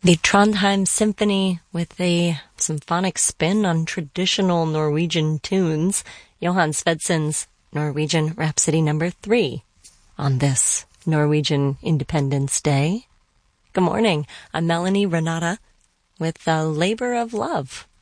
The Trondheim Symphony with a symphonic spin on traditional Norwegian tunes, Johan Svedsen's Norwegian Rhapsody No. 3 on this Norwegian Independence Day. Good morning. I'm Melanie Renata with the Labor of Love